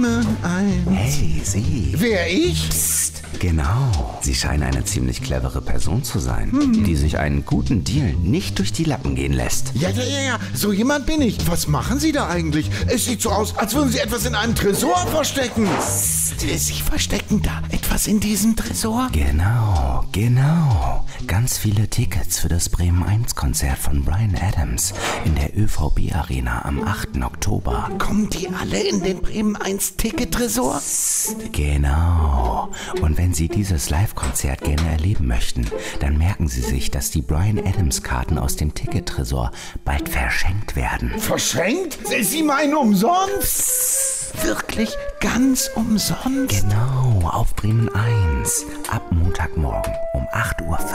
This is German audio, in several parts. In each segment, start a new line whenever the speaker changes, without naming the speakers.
Bremen 1.
Hey, Sie.
Wer, ich?
Psst. Genau. Sie scheinen eine ziemlich clevere Person zu sein, die sich einen guten Deal nicht durch die Lappen gehen lässt.
Ja. So jemand bin ich. Was machen Sie da eigentlich? Es sieht so aus, als würden Sie etwas in einem Tresor verstecken. Psst. Sie verstecken da etwas in diesem Tresor?
Genau. Ganz viele Tickets für das Bremen 1 Konzert von Bryan Adams in der ÖVB Arena am 8. Oktober.
Kommen die alle in den Bremen 1 Ticket-Tresor?
Genau. Und wenn Sie dieses Live-Konzert gerne erleben möchten, dann merken Sie sich, dass die Bryan Adams Karten aus dem Ticket-Tresor bald verschenkt werden.
Verschenkt? Sie meinen umsonst? Wirklich ganz umsonst?
Genau, auf Bremen 1. Ab Montagmorgen um 8:40 Uhr.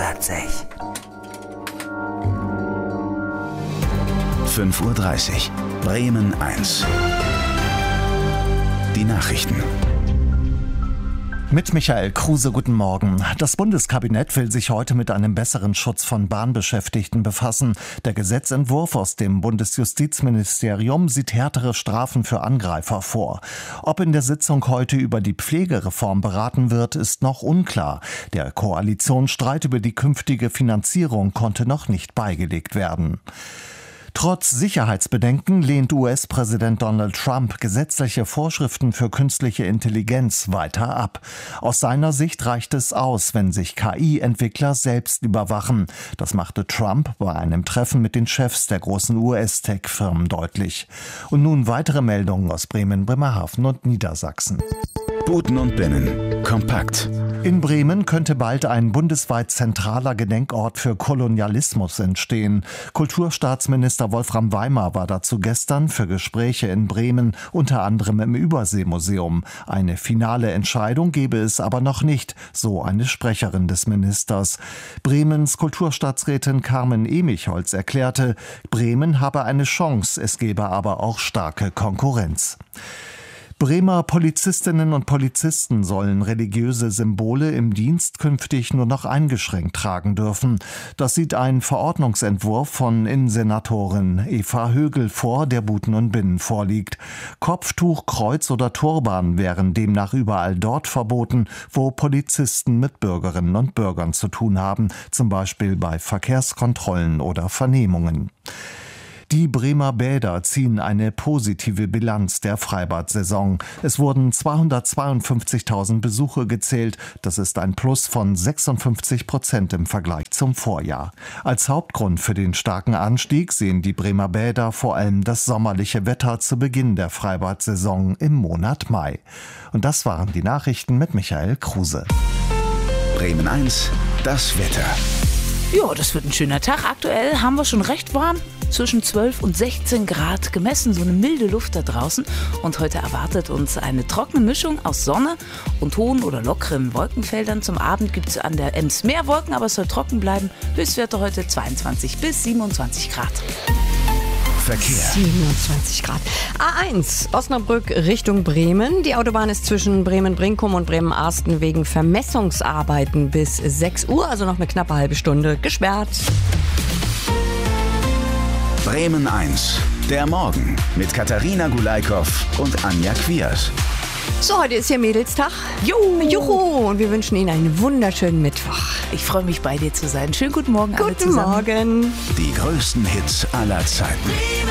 5:30 Uhr. Bremen 1. Die Nachrichten.
Mit Michael Kruse, guten Morgen. Das Bundeskabinett will sich heute mit einem besseren Schutz von Bahnbeschäftigten befassen. Der Gesetzentwurf aus dem Bundesjustizministerium sieht härtere Strafen für Angreifer vor. Ob in der Sitzung heute über die Pflegereform beraten wird, ist noch unklar. Der Koalitionsstreit über die künftige Finanzierung konnte noch nicht beigelegt werden. Trotz Sicherheitsbedenken lehnt US-Präsident Donald Trump gesetzliche Vorschriften für künstliche Intelligenz weiter ab. Aus seiner Sicht reicht es aus, wenn sich KI-Entwickler selbst überwachen. Das machte Trump bei einem Treffen mit den Chefs der großen US-Tech-Firmen deutlich. Und nun weitere Meldungen aus Bremen, Bremerhaven und Niedersachsen.
Buten und Binnen. Kompakt.
In Bremen könnte bald ein bundesweit zentraler Gedenkort für Kolonialismus entstehen. Kulturstaatsminister Wolfram Weimar war dazu gestern für Gespräche in Bremen, unter anderem im Überseemuseum. Eine finale Entscheidung gebe es aber noch nicht, so eine Sprecherin des Ministers. Bremens Kulturstaatsrätin Carmen Emichholz erklärte, Bremen habe eine Chance, es gebe aber auch starke Konkurrenz. Bremer Polizistinnen und Polizisten sollen religiöse Symbole im Dienst künftig nur noch eingeschränkt tragen dürfen. Das sieht ein Verordnungsentwurf von Innensenatorin Eva Högel vor, der Buten und Binnen vorliegt. Kopftuch, Kreuz oder Turban wären demnach überall dort verboten, wo Polizisten mit Bürgerinnen und Bürgern zu tun haben, zum Beispiel bei Verkehrskontrollen oder Vernehmungen. Die Bremer Bäder ziehen eine positive Bilanz der Freibad-Saison. Es wurden 252.000 Besuche gezählt. Das ist ein Plus von 56% im Vergleich zum Vorjahr. Als Hauptgrund für den starken Anstieg sehen die Bremer Bäder vor allem das sommerliche Wetter zu Beginn der Freibad-Saison im Monat Mai. Und das waren die Nachrichten mit Michael Kruse.
Bremen 1. Das Wetter.
Ja, das wird ein schöner Tag. Aktuell haben wir schon recht warm. Zwischen 12 und 16 Grad gemessen, so eine milde Luft da draußen. Und heute erwartet uns eine trockene Mischung aus Sonne und hohen oder lockeren Wolkenfeldern. Zum Abend gibt es an der Ems mehr Wolken, aber es soll trocken bleiben. Höchstwerte heute 22 bis 27 Grad.
Verkehr.
27 Grad. A1 Osnabrück Richtung Bremen. Die Autobahn ist zwischen Bremen-Brinkum und Bremen-Arsten wegen Vermessungsarbeiten bis 6 Uhr, also noch eine knappe halbe Stunde, gesperrt.
Bremen 1. Der Morgen mit Katharina Gulaikow und Anja Kwiers.
So, heute ist hier Mädelstag. Juhu! Und wir wünschen Ihnen einen wunderschönen Mittwoch.
Ich freue mich, bei dir zu sein. Schönen guten Morgen alle zusammen.
Guten Morgen.
Die größten Hits aller Zeiten.